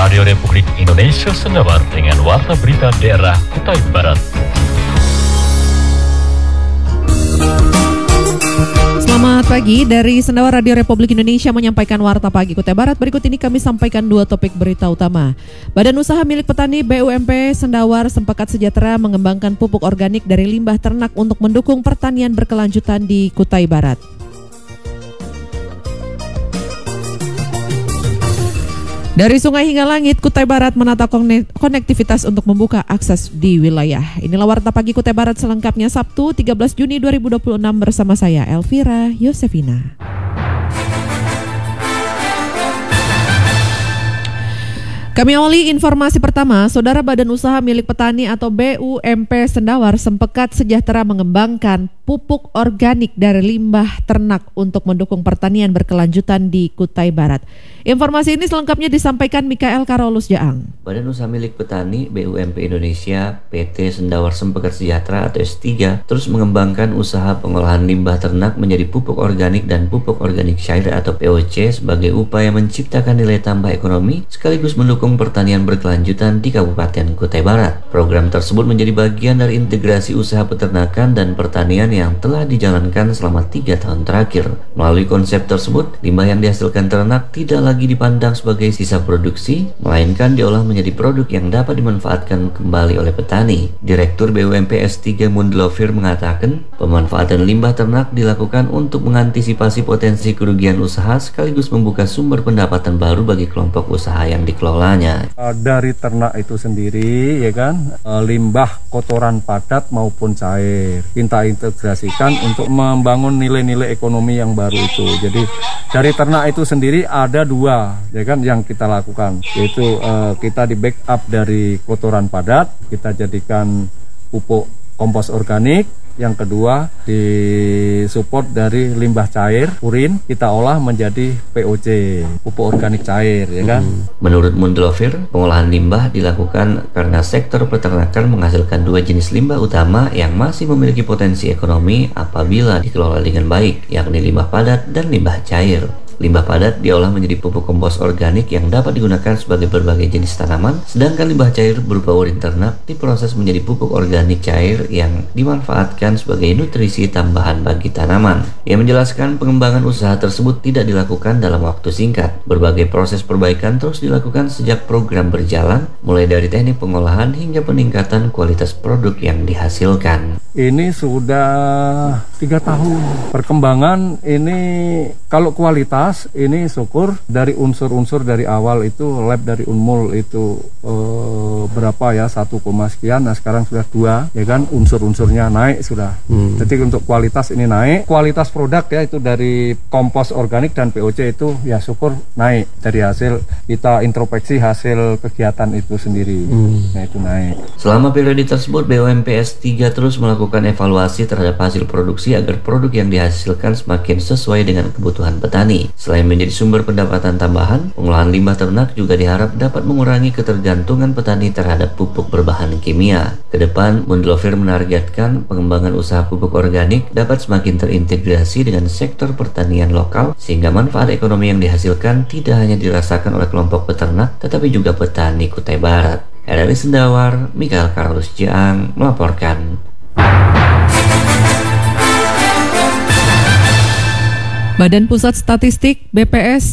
Radio Republik Indonesia Sendawar dengan warta berita daerah Kutai Barat. Selamat pagi, dari Sendawar Radio Republik Indonesia menyampaikan warta pagi Kutai Barat. Berikut ini kami sampaikan dua topik berita utama. Badan Usaha Milik Petani BUMP Sendawar Sempekat Sejahtera mengembangkan pupuk organik dari limbah ternak untuk mendukung pertanian berkelanjutan di Kutai Barat. Dari sungai hingga langit, Kutai Barat menata konektivitas untuk membuka akses di wilayah. Inilah Warta Pagi Kutai Barat selengkapnya Sabtu 13 Juni 2026 bersama saya Elvira Yosefina. Kami awali informasi pertama. Saudara, Badan Usaha Milik Petani atau BUMP Sendawar Sempekat Sejahtera mengembangkan pupuk organik dari limbah ternak untuk mendukung pertanian berkelanjutan di Kutai Barat. Informasi ini selengkapnya disampaikan Mikael Karolus Jaang. Badan Usaha Milik Petani BUMP Indonesia PT Sendawar Sempekat Sejahtera atau S3 terus mengembangkan usaha pengolahan limbah ternak menjadi pupuk organik dan pupuk organik cair atau POC sebagai upaya menciptakan nilai tambah ekonomi sekaligus mendukung pertanian berkelanjutan di Kabupaten Kutai Barat. Program tersebut menjadi bagian dari integrasi usaha peternakan dan pertanian yang telah dijalankan selama 3 tahun terakhir. Melalui konsep tersebut, limbah yang dihasilkan ternak tidak lagi dipandang sebagai sisa produksi, melainkan diolah menjadi produk yang dapat dimanfaatkan kembali oleh petani. Direktur BUMP S3 Mundlovir mengatakan, pemanfaatan limbah ternak dilakukan untuk mengantisipasi potensi kerugian usaha sekaligus membuka sumber pendapatan baru bagi kelompok usaha yang dikelolanya. Dari ternak itu sendiri, ya kan, limbah kotoran padat maupun cair kita integrasikan untuk membangun nilai-nilai ekonomi yang baru itu. Jadi dari ternak itu sendiri ada dua, ya kan, yang kita lakukan, yaitu kita di backup dari kotoran padat, kita jadikan pupuk kompos organik. Yang kedua, disupport dari limbah cair, urin, kita olah menjadi POC, pupuk organik cair, ya kan? Menurut Mundlovir, pengolahan limbah dilakukan karena sektor peternakan menghasilkan 2 jenis limbah utama yang masih memiliki potensi ekonomi apabila dikelola dengan baik, yakni limbah padat dan limbah cair. Limbah padat diolah menjadi pupuk kompos organik yang dapat digunakan sebagai berbagai jenis tanaman, sedangkan limbah cair berupa urin ternak diproses menjadi pupuk organik cair yang dimanfaatkan sebagai nutrisi tambahan bagi tanaman. Ia menjelaskan pengembangan usaha tersebut tidak dilakukan dalam waktu singkat. Berbagai proses perbaikan terus dilakukan sejak program berjalan, mulai dari teknik pengolahan hingga peningkatan kualitas produk yang dihasilkan. Ini sudah 3 tahun. Perkembangan ini kalau kualitas ini syukur dari unsur-unsur dari awal itu lab dari Unmul itu berapa ya 1, sekian, nah sekarang sudah 2, ya kan, unsur-unsurnya naik sudah. Jadi untuk kualitas ini naik, kualitas produk ya itu dari kompos organik dan POC itu ya syukur naik dari hasil kita introspeksi hasil kegiatan itu sendiri. Nah itu naik. Selama periode tersebut BUMP S3 terus melakukan evaluasi terhadap hasil produksi agar produk yang dihasilkan semakin sesuai dengan kebutuhan petani. Selain menjadi sumber pendapatan tambahan, pengolahan limbah ternak juga diharap dapat mengurangi ketergantungan petani terhadap pupuk berbahan kimia. Kedepan, Mundlovir menargetkan pengembangan usaha pupuk organik dapat semakin terintegrasi dengan sektor pertanian lokal, sehingga manfaat ekonomi yang dihasilkan tidak hanya dirasakan oleh kelompok peternak, tetapi juga petani Kutai Barat. Dari Sendawar, Mikael Karolus Jaang melaporkan. Badan Pusat Statistik BPS